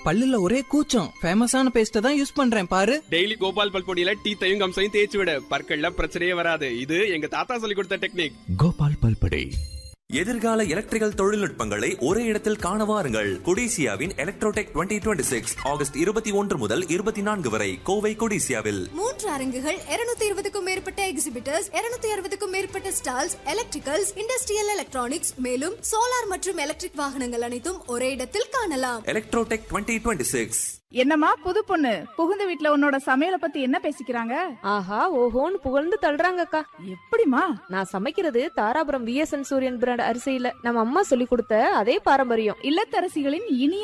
பல்லுல ஒரே கூச்சம். ஃபேமஸான பேஸ்ட தான் யூஸ் பண்றேன் பாரு. டெய்லி கோபால் பல்பொடியில டீத்தையும் கம்சையும் தேய்ச்சி விட, பற்கள்ல பிரச்சனையே வராது. இது எங்க தாத்தா சொல்லி கொடுத்த டெக்னிக். கோபால் பல்பொடி. எதிர்கால எலக்ட்ரிக்கல் தொழில்நுட்பங்களை ஒரே இடத்தில் காண வாருங்கள். கொடிசியாவின் எலக்ட்ரோடெக் 2026 ஆகஸ்ட் 21 முதல் 24 வரை கோவை கொடிசியாவில் 3 அரங்குகள், 220க்கும் மேற்பட்ட எக்ஸிபிட்டர்ஸ், 260க்கும் மேற்பட்ட ஸ்டால்ஸ், எலக்ட்ரிக்கல்ஸ், இண்டஸ்ட்ரியல் எலக்ட்ரானிக்ஸ், மேலும் சோலார் மற்றும் எலக்ட்ரிக் வாகனங்கள் அனைத்தும் ஒரே இடத்தில் காணலாம். எலக்ட்ரோடெக் 2026. என்னம்மா புது பொண்ணு, புகுந்த வீட்ல உன்னோட சமையல பத்தி என்ன பேசிக்கிறாங்க? ஆஹா ஓஹோன்னு புகழ்ந்து தள்ளுறாங்கக்கா. எப்படிமா? நான் சமைக்கிறது தாராபுரம் VSN சூரியன் பிராண்ட் அரிசியில நம்ம அம்மா சொல்லி கொடுத்த அதே பாரம்பரியம். இல்லத்தரசிகளின் இனிய